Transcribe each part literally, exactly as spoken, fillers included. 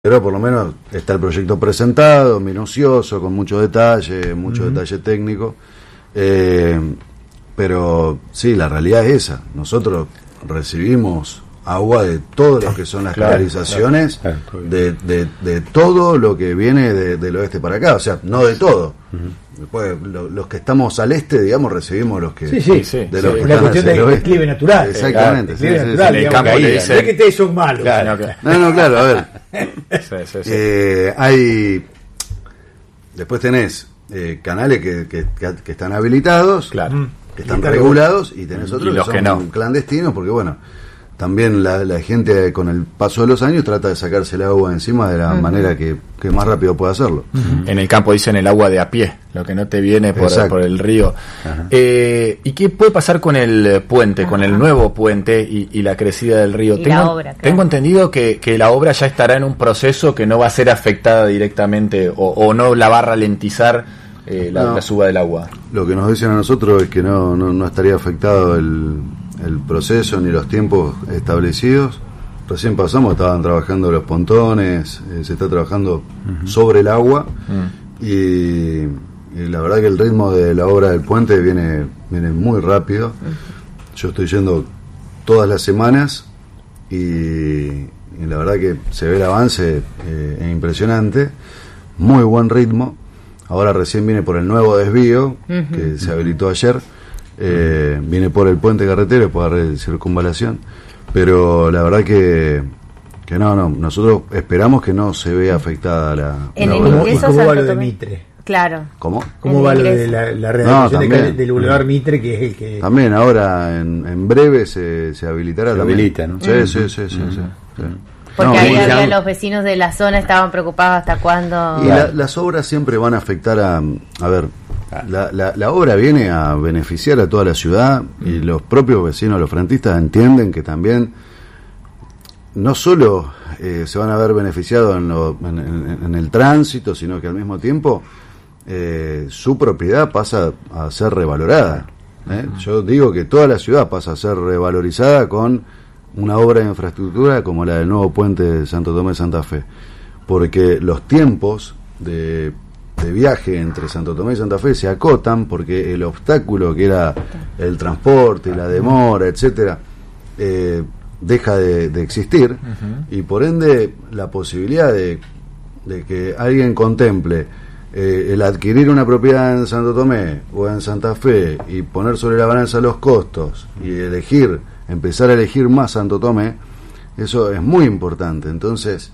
Pero por lo menos está el proyecto presentado, minucioso, con mucho detalle, mucho uh-huh. detalle técnico. Eh, pero sí, la realidad es esa. Nosotros recibimos agua de todo lo que son las claro, canalizaciones, claro, claro, de, de, de todo lo que viene de, del oeste para acá. O sea, no de todo. Uh-huh. Después, lo, los que estamos al este, digamos, recibimos los que... Sí, sí, sí. De los sí. que la cuestión del declive natural. Exactamente. Claro, sí, sí, natural, sí, sí. Digamos, campo dice, no es que ustedes son malos. Claro, claro. No, no, claro, a ver. sí, sí, sí. Eh, hay... Después tenés eh, canales que, que, que están habilitados, claro. que están regulados, y tenés otros y los que, que son no. clandestinos, porque bueno... También la, la gente con el paso de los años trata de sacarse el agua encima de la uh-huh. manera que, que más rápido pueda hacerlo. Uh-huh. En el campo dicen el agua de a pie, lo que no te viene por, por el río. Uh-huh. Eh, ¿Y qué puede pasar con el puente, uh-huh. con el nuevo puente y, y la crecida del río? Y tengo, la obra, claro. tengo entendido que, que la obra ya estará en un proceso que no va a ser afectada directamente o, o no la va a ralentizar eh, la, no. la suba del agua. Lo que nos dicen a nosotros es que no, no, no estaría afectado el... el proceso ni los tiempos establecidos. Recién pasamos, estaban trabajando los pontones, eh, se está trabajando uh-huh. sobre el agua uh-huh. y, y la verdad que el ritmo de la obra del puente viene viene muy rápido. Uh-huh. Yo estoy yendo todas las semanas y, y la verdad que se ve el avance eh, impresionante, muy buen ritmo. Ahora recién viene por el nuevo desvío uh-huh. que se habilitó ayer. Eh, viene por el puente carretero, por la red de circunvalación, pero la verdad que que no, no, nosotros esperamos que no se vea afectada la... En la el obra. ¿Y cómo va lo de Mitre? Claro. ¿Cómo? ¿Cómo va lo de la, la redacción no, de, del Boulevard Mitre, que es el que... También ahora, en, en breve, se, se habilitará. Se también. habilita, ¿no? Sí, uh-huh. sí, sí, sí, uh-huh. sí, sí. Porque no, ahí ya... había los vecinos de la zona estaban preocupados hasta cuándo... Y la, las obras siempre van a afectar a... A ver... La, la, la obra viene a beneficiar a toda la ciudad y los propios vecinos, los frentistas, entienden que también no solo eh, se van a ver beneficiados en, lo, en, en, en el tránsito, sino que al mismo tiempo eh, su propiedad pasa a ser revalorada. ¿eh? Yo digo que toda la ciudad pasa a ser revalorizada con una obra de infraestructura como la del nuevo puente de Santo Tomé Santa Fe, porque los tiempos de de viaje entre Santo Tomé y Santa Fe se acotan, porque el obstáculo que era el transporte, la demora, etcétera, eh, deja de, de existir, uh-huh. y por ende la posibilidad de, de que alguien contemple eh, el adquirir una propiedad en Santo Tomé o en Santa Fe y poner sobre la balanza los costos y elegir, empezar a elegir más Santo Tomé, eso es muy importante. Entonces,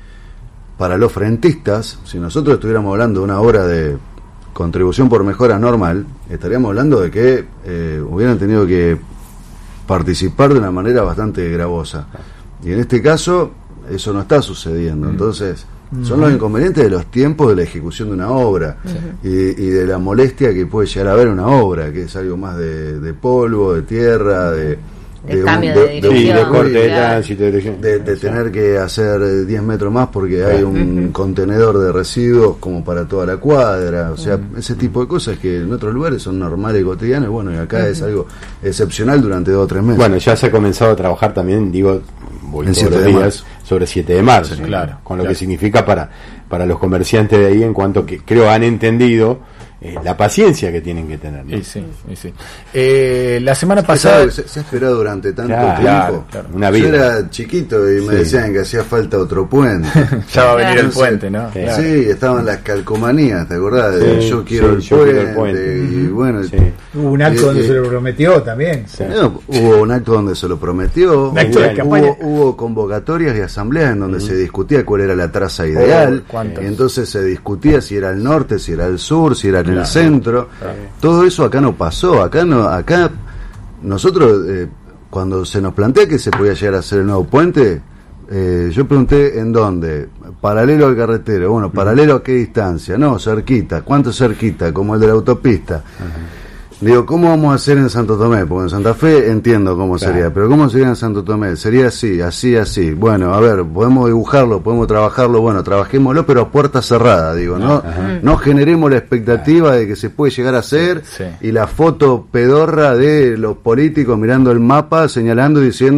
para los frentistas, si nosotros estuviéramos hablando de una obra de contribución por mejora normal, estaríamos hablando de que eh, hubieran tenido que participar de una manera bastante gravosa. Y en este caso, eso no está sucediendo. Entonces, son los inconvenientes de los tiempos de la ejecución de una obra, uh-huh. y, y de la molestia que puede llegar a haber una obra, que es algo más de, de polvo, de tierra, de... de, de cambio un, de, de dirección, de, de corte de tránsito, de, de, de tener que hacer diez metros más porque hay un uh-huh. contenedor de residuos como para toda la cuadra, o sea, uh-huh. ese tipo de cosas que en otros lugares son normales y cotidianas, bueno, y acá uh-huh. es algo excepcional durante dos o tres meses. Bueno, ya se ha comenzado a trabajar también, digo, voy todos los días, sobre siete de marzo, sí, claro, con lo claro. que significa para, para los comerciantes de ahí, en cuanto que creo han entendido Eh, la paciencia que tienen que tener, ¿no? Sí, sí, sí. Eh, la semana pasada se, se ha esperado durante tanto claro, tiempo. Claro, claro. Una vida. Yo era chiquito y me sí. decían que hacía falta otro puente. Ya va a venir el puente, ¿no? Sí, claro. sí, estaban las calcomanías, ¿te acordás? Sí, de yo quiero, sí, el, yo puente, quiero el puente. Y uh-huh. bueno, sí. Hubo un acto eh, donde eh, se lo prometió también. Sí. No, hubo un acto donde se lo prometió. Hubo, hubo, hubo convocatorias y asambleas en donde uh-huh. se discutía cuál era la traza ideal. Oh, y entonces se discutía si era el norte, si era el sur, si era en claro. el centro. Claro. Todo eso acá no pasó, acá no, acá nosotros eh, cuando se nos plantea que se podía llegar a hacer el nuevo puente, eh, yo pregunté en dónde, paralelo al carretero, bueno, paralelo a qué distancia, no, cerquita, ¿cuánto cerquita? Como el de la autopista. Uh-huh. Digo, ¿cómo vamos a hacer en Santo Tomé? Porque en Santa Fe entiendo cómo claro. sería, pero ¿cómo sería en Santo Tomé? Sería así, así, así. Bueno, a ver, podemos dibujarlo, podemos trabajarlo, bueno, trabajémoslo, pero a puerta cerrada, digo, no, uh-huh. no generemos la expectativa de que se puede llegar a hacer sí, sí. y la foto pedorra de los políticos mirando el mapa, señalando y diciendo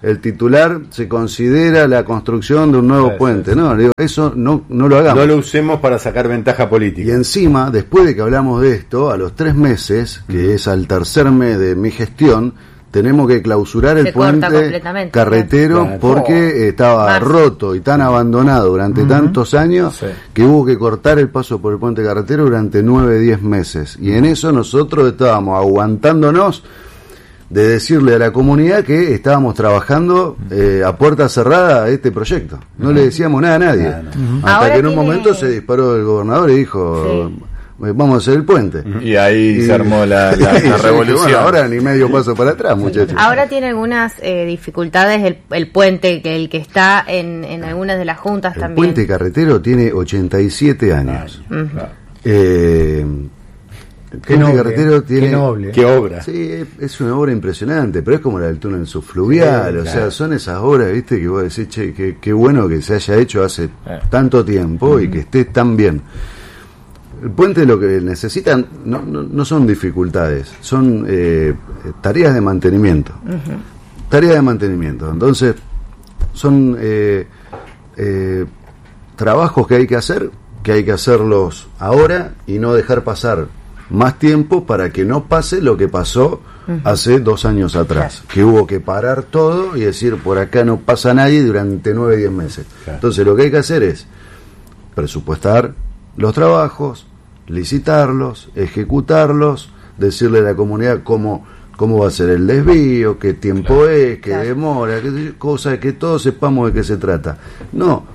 el titular se considera la construcción de un nuevo sí, puente. Sí, sí. No, digo, eso no, no lo hagamos. No lo usemos para sacar ventaja política. Y encima, después de que hablamos de esto, a los tres meses, que uh-huh. es al tercer mes de mi gestión, tenemos que clausurar el se puente carretero claro. porque estaba Más. roto y tan abandonado durante uh-huh. tantos años sí. que hubo que cortar el paso por el puente carretero durante nueve, diez meses. Y en eso nosotros estábamos aguantándonos de decirle a la comunidad que estábamos trabajando eh, a puerta cerrada a este proyecto. No uh-huh. le decíamos nada a nadie. Uh-huh. Hasta Ahora que en un tiene... momento se disparó el gobernador y dijo... Sí. Vamos a hacer el puente. Y ahí y, se armó la, la, la revolución. Bueno, ahora ni medio paso para atrás, muchachos. Ahora tiene algunas eh, dificultades el, el puente, que el que está en, en algunas de las juntas el también. El puente carretero tiene ochenta y siete años. Uh-huh. Eh, el qué puente noble, carretero tiene... Qué noble. Qué obra. Sí, es una obra impresionante, pero es como la del túnel subfluvial. Sí, o claro. sea, son esas obras, viste, que vos decís, che, qué, qué bueno que se haya hecho hace eh. tanto tiempo uh-huh. y que esté tan bien. El puente lo que necesitan no, no, no son dificultades, son eh, tareas de mantenimiento. Uh-huh. Tareas de mantenimiento. Entonces, son eh, eh, trabajos que hay que hacer, que hay que hacerlos ahora y no dejar pasar más tiempo para que no pase lo que pasó uh-huh. hace dos años atrás, claro. que hubo que parar todo y decir, por acá no pasa nadie durante nueve, diez meses. Claro. Entonces, lo que hay que hacer es presupuestar los trabajos, licitarlos, ejecutarlos, decirle a la comunidad cómo, cómo va a ser el desvío, qué tiempo claro, es, qué claro. demora, qué cosa, que todos sepamos de qué se trata. No,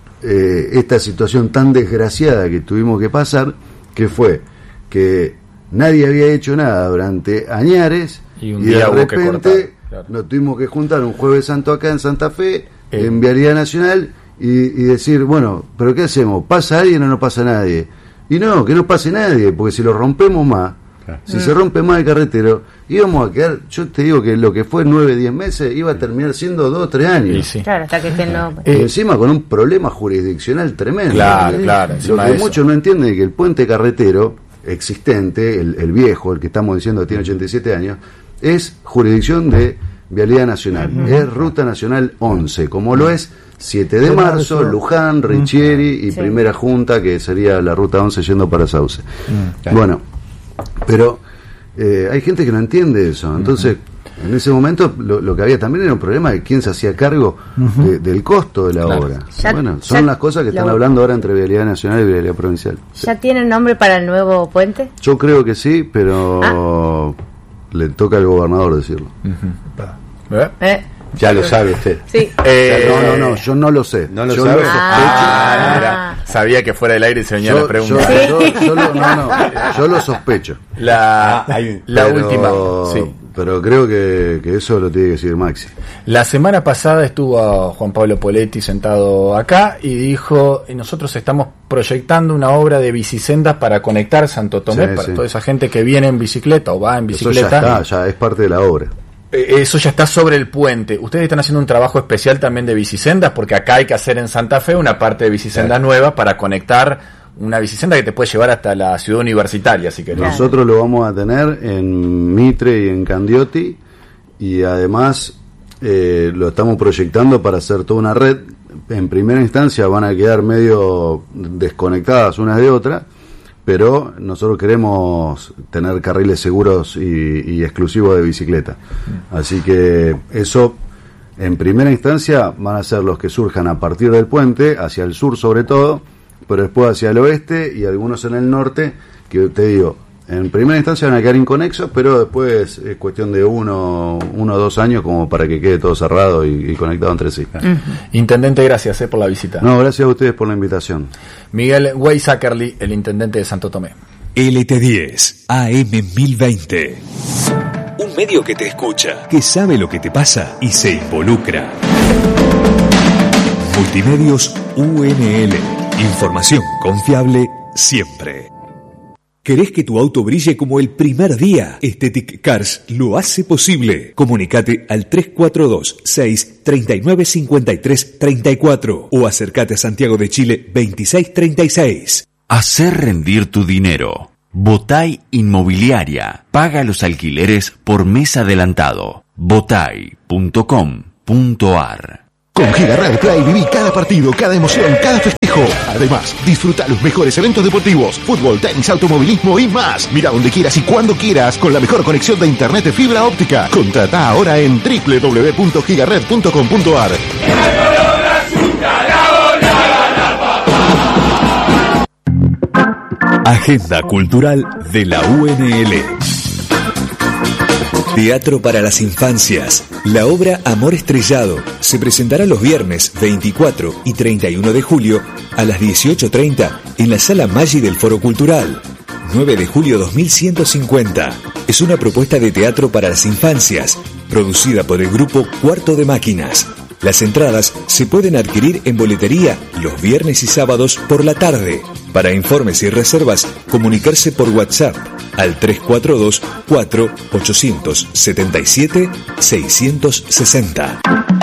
eh, esta situación tan desgraciada que tuvimos que pasar, que fue que nadie había hecho nada durante añares y, un y día de repente claro. nos tuvimos que juntar un Jueves Santo acá en Santa Fe, eh. en Vialidad Nacional, Y, y decir, bueno, ¿pero qué hacemos? ¿Pasa alguien o no pasa nadie? Y no, que no pase nadie, porque si lo rompemos más, claro. si mm. se rompe más el carretero, íbamos a quedar, yo te digo que lo que fue nueve, diez meses, iba a terminar siendo dos o tres años. Sí, sí. Claro, hasta que estén no... Y encima con un problema jurisdiccional tremendo. Claro, ¿eh? claro. Lo que muchos no entienden es que el puente carretero existente, el, el viejo, el que estamos diciendo que tiene ochenta y siete años, es jurisdicción de Vialidad Nacional, uh-huh. es Ruta Nacional once, como lo es siete de marzo, Luján, Richieri y sí. Primera Junta, que sería la Ruta once yendo para Sauce. Uh-huh. Claro. Bueno, pero eh, hay gente que no entiende eso, entonces uh-huh. en ese momento lo, lo que había también era un problema de quién se hacía cargo uh-huh. de, del costo de la claro. obra. Ya, bueno, son las cosas que están lo... hablando ahora entre Vialidad Nacional y Vialidad Provincial. ¿Ya sí. tienen nombre para el nuevo puente? Yo creo que sí, pero ah. le toca al gobernador decirlo. Uh-huh. ¿Eh? ¿Eh? Ya lo sabe usted. Sí. Eh, no, no, no, yo no lo sé. No lo yo sabe. Lo ah, mira, sabía que fuera del aire y se venía yo, la pregunta. Yo, yo, yo, lo, no, no, yo lo sospecho. La, ah, la pero, última. Sí. Pero creo que, que eso lo tiene que decir Maxi. La semana pasada estuvo Juan Pablo Poletti sentado acá y dijo, nosotros estamos proyectando una obra de bicisendas para conectar Santo Tomé, sí, para sí. toda esa gente que viene en bicicleta o va en bicicleta. Eso ya está, ya es parte de la obra. Eso ya está sobre el puente. Ustedes están haciendo un trabajo especial también de bicisendas, porque acá hay que hacer en Santa Fe una parte de bicisendas claro. nueva para conectar una bicisenda que te puede llevar hasta la ciudad universitaria, si querés. Nosotros lo vamos a tener en Mitre y en Candioti, y además eh, lo estamos proyectando para hacer toda una red. En primera instancia van a quedar medio desconectadas unas de otras, pero nosotros queremos tener carriles seguros y, y exclusivos de bicicleta. Así que eso, en primera instancia, van a ser los que surjan a partir del puente, hacia el sur sobre todo, pero después hacia el oeste y algunos en el norte, que te digo, en primera instancia van a quedar inconexos, pero después es cuestión de uno, uno o dos años como para que quede todo cerrado y, y conectado entre sí. Uh-huh. Intendente, gracias eh, por la visita. No, gracias a ustedes por la invitación. Miguel Weisakerli, el intendente de Santo Tomé. L T diez, A M mil veinte. Un medio que te escucha, que sabe lo que te pasa y se involucra. Multimedios U N L. Información confiable siempre. ¿Querés que tu auto brille como el primer día? Aesthetic Cars lo hace posible. Comunicate al tres cuatro dos, seis tres nueve, cinco tres tres cuatro o acércate a Santiago de Chile veintiséis treinta y seis. Hacer rendir tu dinero. Botay Inmobiliaria. Paga los alquileres por mes adelantado. botay punto com punto ar. Con Gigaret Play viví cada partido, cada emoción, cada festejo. Además, disfruta los mejores eventos deportivos, fútbol, tenis, automovilismo y más. Mira donde quieras y cuando quieras con la mejor conexión de internet de fibra óptica. Contrata ahora en doble u doble u doble u punto gigaret punto com punto ar. Agenda cultural de la U N L. Teatro para las infancias. La obra Amor Estrellado se presentará los viernes veinticuatro y treinta y uno de julio a las dieciocho treinta en la Sala Maggi del Foro Cultural. nueve de julio dos mil ciento cincuenta. Es una propuesta de teatro para las infancias, producida por el grupo Cuarto de Máquinas. Las entradas se pueden adquirir en boletería los viernes y sábados por la tarde. Para informes y reservas, comunicarse por WhatsApp al tres cuatro dos, cuatro ocho siete siete, seis seis cero.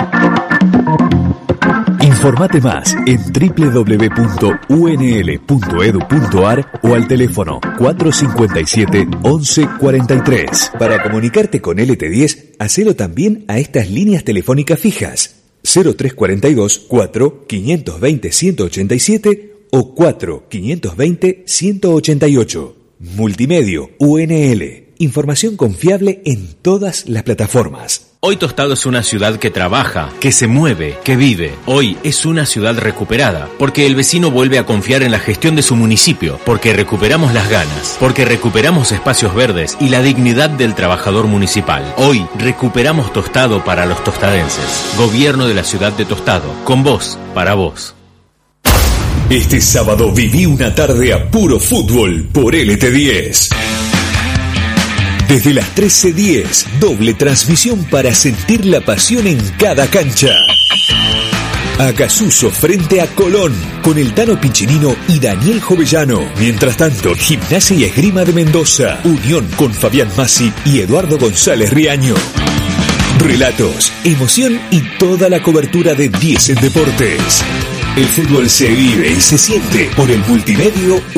Informate más en doble u doble u doble u punto u n l punto e d u punto a r o al teléfono cuatro cinco siete, once cuarenta y tres. Para comunicarte con L T diez, hacelo también a estas líneas telefónicas fijas: cero tres cuarenta y dos, cuatro quinientos veinte, ciento ochenta y siete o cuatro quinientos veinte, ciento ochenta y ocho. Multimedio U N L. Información confiable en todas las plataformas. Hoy Tostado es una ciudad que trabaja, que se mueve, que vive. Hoy es una ciudad recuperada, porque el vecino vuelve a confiar en la gestión de su municipio, porque recuperamos las ganas, porque recuperamos espacios verdes y la dignidad del trabajador municipal. Hoy recuperamos Tostado para los tostadenses. Gobierno de la ciudad de Tostado, con vos, para vos. Este sábado viví una tarde a puro fútbol por L T diez. Desde las trece diez, doble transmisión para sentir la pasión en cada cancha. Acasuso frente a Colón, con el Tano Piccinino y Daniel Jovellano. Mientras tanto, Gimnasia y Esgrima de Mendoza, Unión con Fabián Massi y Eduardo González Riaño. Relatos, emoción y toda la cobertura de diez en Deportes. El fútbol se vive y se siente por el multimedio